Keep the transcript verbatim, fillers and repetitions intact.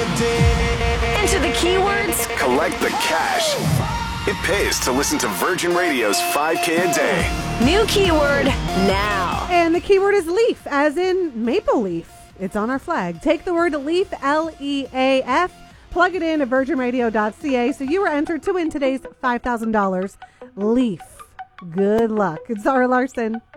Enter the keywords. Collect the cash. It pays to listen to Virgin Radio's five K a day. New keyword now. And the keyword is leaf, as in maple leaf. It's on our flag. Take the word leaf, L E A F, plug it in at virgin radio dot c a so you are entered to win today's five thousand dollars leaf. Good luck. It's Zara Larson.